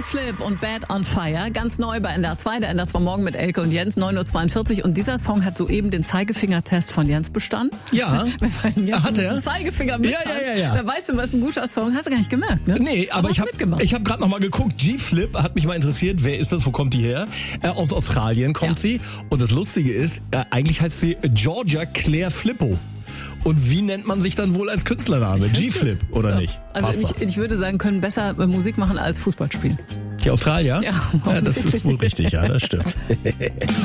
G-Flip und Bad on Fire, ganz neu bei NDR 2, der NDR 2 Morgen mit Elke und Jens, 9.42 Uhr. Und dieser Song hat soeben den Zeigefingertest von Jens bestanden. Ja. Wenn Jens Hat er? den Zeigefinger mit Ja. dann weißt du, was ein guter Song. Hast du gar nicht gemerkt, ne? Nee, aber ich hab gerade noch mal geguckt. G-Flip hat mich mal interessiert. Wer ist das? Wo kommt die her? Aus Australien kommt sie. Und das Lustige ist, eigentlich heißt sie Georgia Claire Flippo. Und wie nennt man sich dann wohl als Künstlername? G-Flip, oder nicht? Also ich würde sagen, können besser Musik machen als Fußball spielen. Die Australier? Ja, das ist wohl richtig, ja, das stimmt.